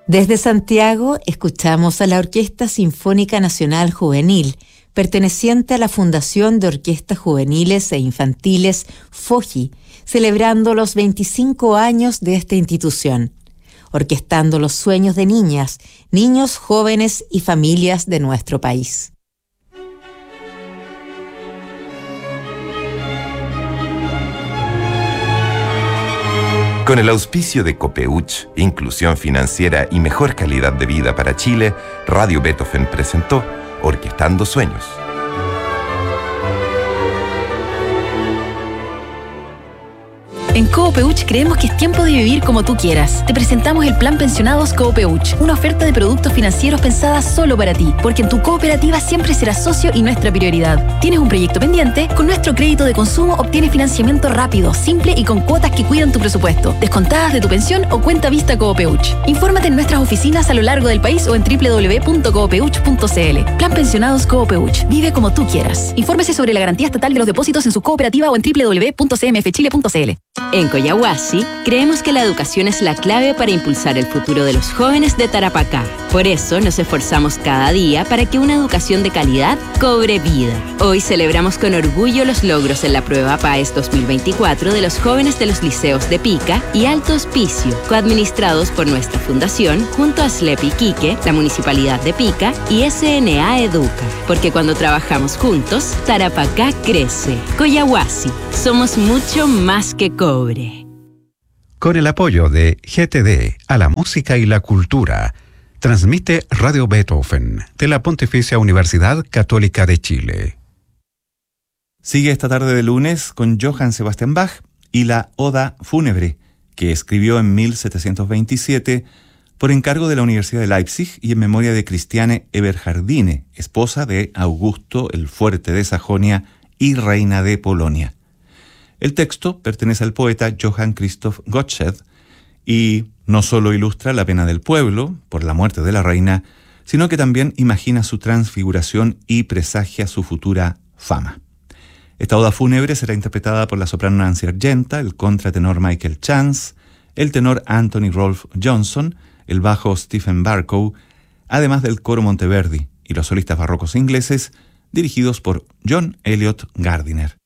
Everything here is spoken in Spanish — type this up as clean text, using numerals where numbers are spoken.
Desde Santiago escuchamos a la Orquesta Sinfónica Nacional Juvenil, perteneciente a la Fundación de Orquestas Juveniles e Infantiles FOJI, celebrando los 25 años de esta institución, orquestando los sueños de niñas, niños, jóvenes y familias de nuestro país. Con el auspicio de Copeuch, Inclusión Financiera y Mejor Calidad de Vida para Chile, Radio Beethoven presentó Orquestando Sueños. En Coopeuch creemos que es tiempo de vivir como tú quieras. Te presentamos el Plan Pensionados Coopeuch, una oferta de productos financieros pensada solo para ti, porque en tu cooperativa siempre serás socio y nuestra prioridad. ¿Tienes un proyecto pendiente? Con nuestro crédito de consumo obtienes financiamiento rápido, simple y con cuotas que cuidan tu presupuesto, descontadas de tu pensión o cuenta vista Coopeuch. Infórmate en nuestras oficinas a lo largo del país o en www.coopeuch.cl. Plan Pensionados Coopeuch. Vive como tú quieras. Infórmese sobre la garantía estatal de los depósitos en su cooperativa o en www.cmfchile.cl. En Coyahuasi, creemos que la educación es la clave para impulsar el futuro de los jóvenes de Tarapacá. Por eso nos esforzamos cada día para que una educación de calidad cobre vida. Hoy celebramos con orgullo los logros en la prueba PAES 2024 de los jóvenes de los liceos de Pica y Alto Hospicio, coadministrados por nuestra fundación junto a SLEP Iquique, la Municipalidad de Pica y SNA Educa. Porque cuando trabajamos juntos, Tarapacá crece. Coyahuasi, somos mucho más que cobre. Con el apoyo de GTD a la música y la cultura, transmite Radio Beethoven de la Pontificia Universidad Católica de Chile. Sigue esta tarde de lunes con Johann Sebastian Bach y la Oda Fúnebre, que escribió en 1727 por encargo de la Universidad de Leipzig y en memoria de Christiane Eberhardine, esposa de Augusto el Fuerte de Sajonia y reina de Polonia. El texto pertenece al poeta Johann Christoph Gottsched y no solo ilustra la pena del pueblo por la muerte de la reina, sino que también imagina su transfiguración y presagia su futura fama. Esta oda fúnebre será interpretada por la soprano Nancy Argenta, el contratenor Michael Chance, el tenor Anthony Rolfe Johnson, el bajo Stephen Barkow, además del coro Monteverdi y los solistas barrocos ingleses dirigidos por John Elliot Gardiner.